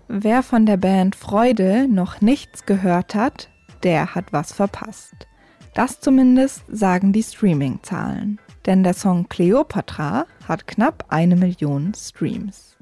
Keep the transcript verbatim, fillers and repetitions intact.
Wer von der Band Freude noch nichts gehört hat, der hat was verpasst. Das zumindest sagen die Streaming-Zahlen. Denn der Song Kleopatra hat knapp eine Million Streams.